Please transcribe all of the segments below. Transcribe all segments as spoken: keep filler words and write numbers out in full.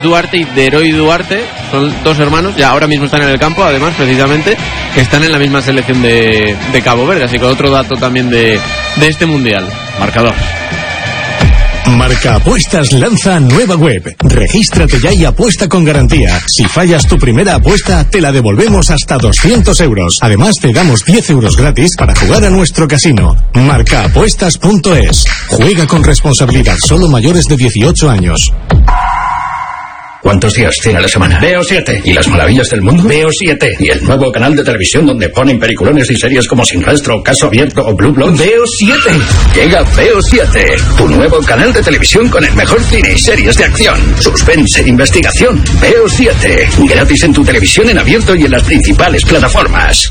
Duarte y Deroy Duarte son dos hermanos, ya ahora mismo están en el campo, además, precisamente, que están en la misma selección de, de Cabo Verde, así que otro dato también de, de este mundial. Marcador. Marca Apuestas lanza nueva web. Regístrate ya y apuesta con garantía. Si fallas tu primera apuesta, te la devolvemos hasta doscientos euros. Además, te damos diez euros gratis para jugar a nuestro casino. Marca Apuestas punto es. Juega con responsabilidad, solo mayores de dieciocho años. ¿Cuántos días tiene la semana? Veo siete. ¿Y las maravillas del mundo? Veo siete. ¿Y el nuevo canal de televisión donde ponen peliculones y series como Sin Rastro, Caso Abierto o Blue Bloods? Veo siete. Llega Veo siete, tu nuevo canal de televisión con el mejor cine y series de acción, suspense, investigación. Veo siete. Gratis en tu televisión en abierto y en las principales plataformas.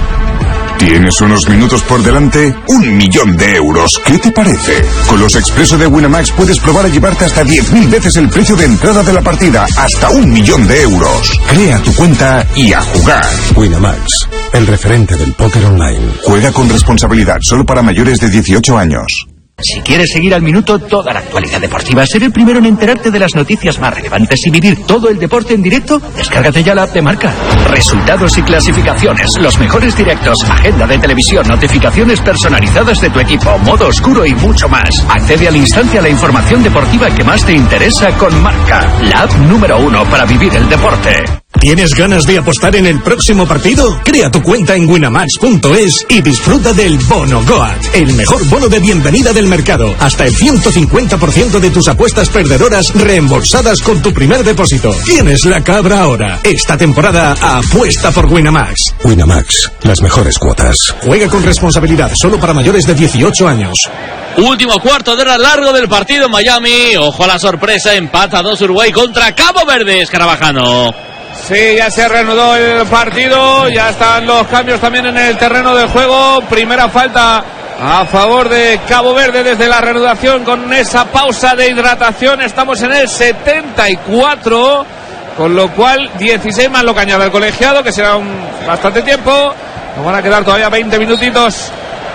¿Tienes unos minutos por delante? Un millón de euros. ¿Qué te parece? Con los Expreso de Winamax puedes probar a llevarte hasta diez mil veces el precio de entrada de la partida. Hasta un millón de euros. Crea tu cuenta y a jugar. Winamax, el referente del póker online. Juega con responsabilidad, solo para mayores de dieciocho años. Si quieres seguir al minuto toda la actualidad deportiva, ser el primero en enterarte de las noticias más relevantes y vivir todo el deporte en directo, descárgate ya la app de Marca. Resultados y clasificaciones, los mejores directos, agenda de televisión, notificaciones personalizadas de tu equipo, modo oscuro y mucho más. Accede al instante a la información deportiva que más te interesa con Marca, la app número uno para vivir el deporte. ¿Tienes ganas de apostar en el próximo partido? Crea tu cuenta en winamax punto es y disfruta del Bono Goat, el mejor bono de bienvenida del mercado. Hasta el ciento cincuenta por ciento de tus apuestas perdedoras reembolsadas con tu primer depósito. Tienes la cabra ahora. Esta temporada apuesta por Winamax. Winamax, las mejores cuotas. Juega con responsabilidad, solo para mayores de dieciocho años. Último cuarto de hora largo del partido en Miami. Ojo a la sorpresa, empata dos Uruguay contra Cabo Verde, Escarabajano. Sí, ya se reanudó el partido, ya están los cambios también en el terreno de juego. Primera falta a favor de Cabo Verde desde la reanudación con esa pausa de hidratación. Estamos en el setenta y cuatro, con lo cual dieciséis más lo que añade el colegiado, que será un bastante tiempo. Nos van a quedar todavía veinte minutitos.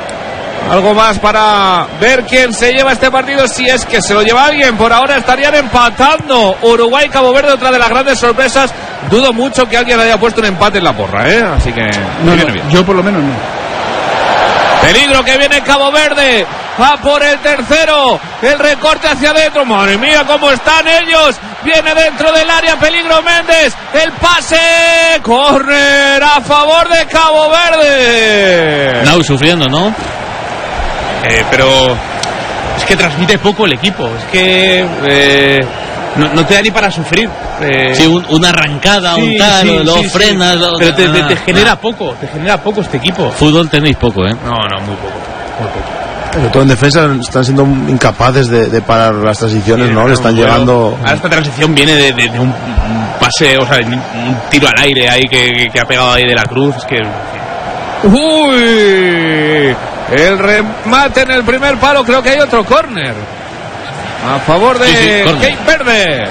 Algo más para ver quién se lleva este partido, si es que se lo lleva alguien. Por ahora estarían empatando Uruguay y Cabo Verde, otra de las grandes sorpresas. Dudo mucho que alguien haya puesto un empate en la porra, ¿eh? Así que no, no, bien. Yo por lo menos no. Peligro que viene Cabo Verde, va por el tercero, el recorte hacia adentro, madre mía cómo están ellos, viene dentro del área, peligro Méndez, el pase, córner a favor de Cabo Verde. Nau sufriendo, ¿no? Eh, pero es que transmite poco el equipo, es que eh, no, no te da ni para sufrir. Eh, sí, un, una arrancada, sí, un tal, sí, luego sí, frenas, sí. Pero te, te, te genera poco, te genera poco este equipo. Fútbol tenéis poco, ¿eh? No, no, muy poco, muy poco. Sobre todo en defensa están siendo incapaces de, de parar las transiciones, sí, ¿no? Le están bueno, llegando. Ahora esta transición viene de, de, de un, un pase, o sea, un tiro al aire ahí que, que ha pegado ahí de la Cruz, es que. ¡Uy! El remate en el primer palo, creo que hay otro córner a favor de sí, sí, Cape Verde.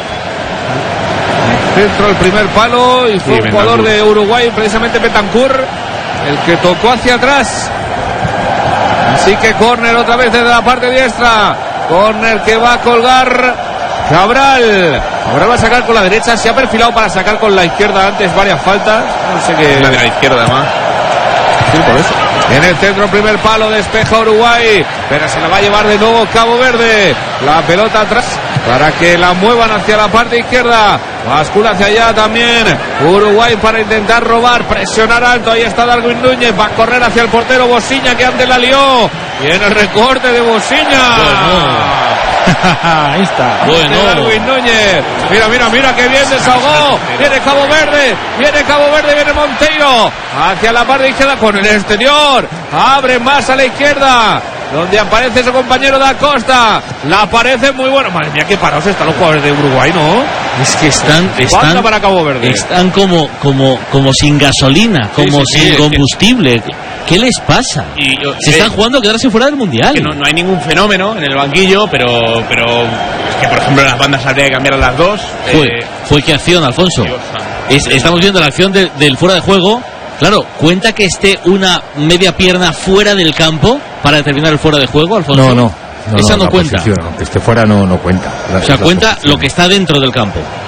Dentro del primer palo y fue sí, un jugador de Uruguay, precisamente Betancourt, el que tocó hacia atrás. Así que córner otra vez desde la parte diestra. Córner que va a colgar Cabral. Cabral va a sacar con la derecha, se ha perfilado para sacar con la izquierda antes varias faltas. No sé qué. La de la izquierda además. Sí, por eso. En el centro, primer palo, despeja Uruguay, pero se la va a llevar de nuevo Cabo Verde. La pelota atrás para que la muevan hacia la parte izquierda. Bascula hacia allá también Uruguay para intentar robar, presionar alto. Ahí está Darwin Núñez, va a correr hacia el portero Bosiña, que antes la lió. Viene el recorte de Bosiña. Bueno. Ahí está. Bueno. Darwin Núñez. Mira, mira, mira que bien desahogó. Viene Cabo Verde. Viene Cabo Verde. Viene Monteiro. Hacia la parte izquierda con el exterior. Abre más a la izquierda, donde aparece su compañero da Costa. La aparece muy bueno. Madre mía, qué parados están los jugadores de Uruguay, ¿no? Es que están, están, para Cabo Verde. Están como, como, como sin gasolina, como sí, sí, sin sí, combustible. Sí. ¿Qué les pasa? Y yo, Se eh, están jugando a quedarse fuera del mundial. Que no, no hay ningún fenómeno en el banquillo, pero, pero es que por ejemplo las bandas habría que cambiar a las dos. Fue, eh, fue qué acción, Alfonso. Dios, es, estamos viendo la acción de, del fuera de juego. Claro, ¿cuenta que esté una media pierna fuera del campo para determinar el fuera de juego, Alfonso? No, no. no Esa no, no cuenta. Posición, aunque esté fuera no, no cuenta. La, o sea, cuenta lo que está dentro del campo.